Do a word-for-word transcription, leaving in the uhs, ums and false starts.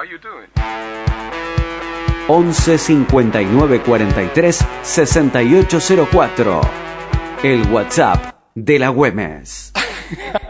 once cincuenta y nueve cuarenta y tres sesenta y ocho cero cuatro. El WhatsApp de la Güemes.